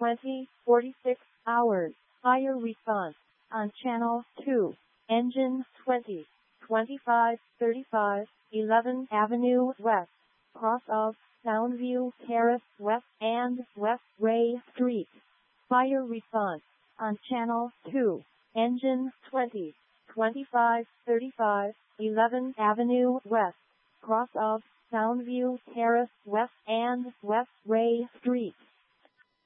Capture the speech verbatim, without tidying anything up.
twenty forty-six hours. Fire response on channel two. Engine twenty twenty-five thirty-five eleventh Avenue West, cross of Soundview Terrace West and West Ray Street. Fire response on channel two. Engine twenty twenty-five thirty-five eleventh Avenue West, cross of Soundview Terrace West and West Ray Street.